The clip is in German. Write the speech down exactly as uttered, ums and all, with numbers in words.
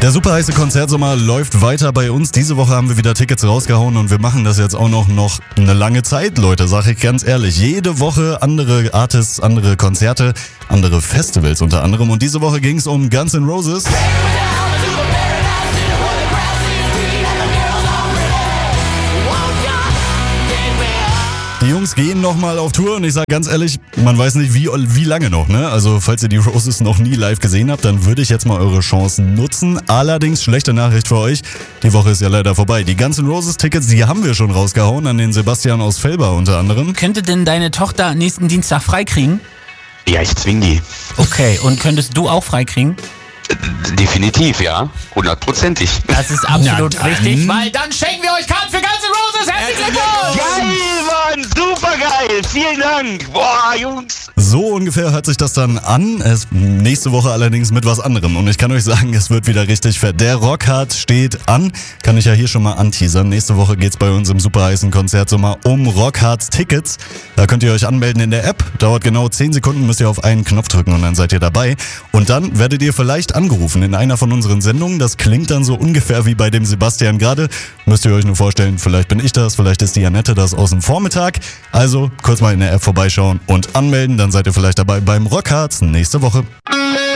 Der super heiße Konzertsommer läuft weiter bei uns. Diese Woche haben wir wieder Tickets rausgehauen und wir machen das jetzt auch noch, noch eine lange Zeit, Leute, sag ich ganz ehrlich. Jede Woche andere Artists, andere Konzerte, andere Festivals unter anderem. Und diese Woche ging es um Guns N' Roses. Die Jungs gehen nochmal auf Tour und ich sag ganz ehrlich, man weiß nicht wie, wie lange noch, ne? Also falls ihr die Roses noch nie live gesehen habt, dann würde ich jetzt mal eure Chancen nutzen. Allerdings schlechte Nachricht für euch, die Woche ist ja leider vorbei. Die Guns N' Roses Tickets, die haben wir schon rausgehauen, an den Sebastian aus Velbert unter anderem. Könnte denn deine Tochter nächsten Dienstag freikriegen? Ja, ich zwing die. Okay, und könntest du auch freikriegen? Definitiv, ja. Hundertprozentig. Das ist absolut Na dann. richtig, weil dann schenken wir euch Karten für Guns N' Roses. Herzlichen Glückwunsch! Geil, Mann! Super geil! Vielen Dank! Boah, Jungs! So ungefähr hört sich das dann an. Es, nächste Woche allerdings mit was anderem. Und ich kann euch sagen, es wird wieder richtig fett. Der Rockhard steht an. Kann ich ja hier schon mal anteasern. Nächste Woche geht's bei uns im super heißen Konzertsommer um Rockhards Tickets. Da könnt ihr euch anmelden in der App. Dauert genau zehn Sekunden, müsst ihr auf einen Knopf drücken und dann seid ihr dabei. Und dann werdet ihr vielleicht angerufen in einer von unseren Sendungen. Das klingt dann so ungefähr wie bei dem Sebastian gerade. Müsst ihr euch nur vorstellen, vielleicht bin ich das, vielleicht ist die Annette das aus dem Vormittag. Also kurz mal in der App vorbeischauen und anmelden. Dann seid ihr vielleicht dabei beim Rockhards nächste Woche.